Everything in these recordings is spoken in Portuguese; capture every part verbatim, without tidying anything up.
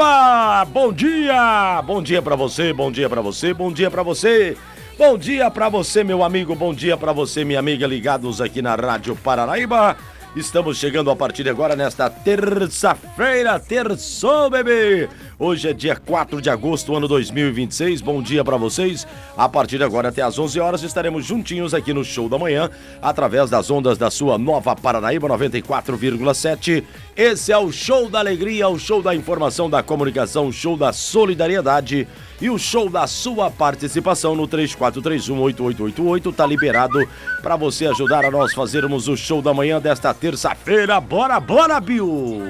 Opa! Bom dia! Bom dia pra você, bom dia pra você, bom dia pra você. Bom dia pra você, meu amigo, bom dia pra você, minha amiga, ligados aqui na Rádio Paranaíba. Estamos chegando a partir de agora nesta terça-feira, terçou, bebê! Hoje é dia quatro de agosto, ano dois mil e vinte e seis. Bom dia pra vocês. A partir de agora até às onze horas estaremos juntinhos aqui no Show da Manhã, através das ondas da sua Nova Paranaíba noventa e quatro vírgula sete. Esse é o Show da Alegria, o show da informação, da comunicação, o show da solidariedade e o show da sua participação no três quatro três um, oito oito oito oito. Tá liberado para você ajudar a nós fazermos o Show da Manhã desta terça-feira. Bora, bora, Bill!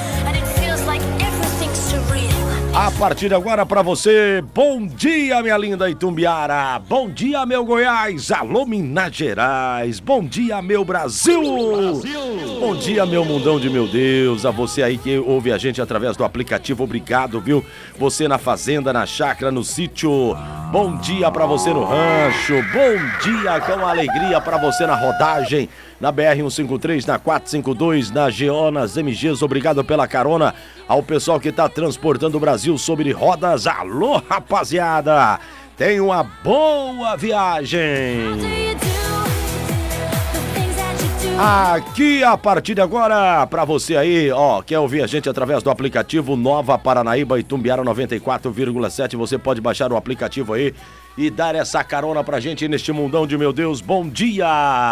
A partir de agora pra você, bom dia, minha linda Itumbiara, bom dia, meu Goiás, alô, Minas Gerais, bom dia, meu Brasil, Brasil. Bom dia, meu mundão de meu Deus, a você aí que ouve a gente através do aplicativo, obrigado, viu? Você na fazenda, na chácara, no sítio, bom dia pra você no rancho, bom dia com alegria pra você na rodagem, na B R cento e cinquenta e três, na quatrocentos e cinquenta e dois, na G O, nas M Gs, obrigado pela carona ao pessoal que tá transportando o Brasil sobre rodas. Alô, rapaziada, tenha uma boa viagem. Aqui a partir de agora, pra você aí, ó, quer ouvir a gente através do aplicativo Nova Paranaíba Itumbiara noventa e quatro vírgula sete, você pode baixar o aplicativo aí e dar essa carona pra gente neste mundão de meu Deus. Bom dia!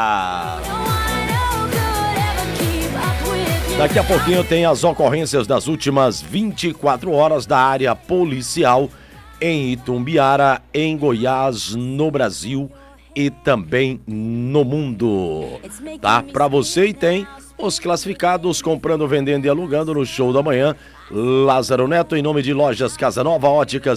Daqui a pouquinho tem as ocorrências das últimas vinte e quatro horas da área policial em Itumbiara, em Goiás, no Brasil e também no mundo, tá? Pra você, e tem os classificados comprando, vendendo e alugando no Show da Manhã. Lázaro Neto, em nome de Lojas Casa Nova, Óticas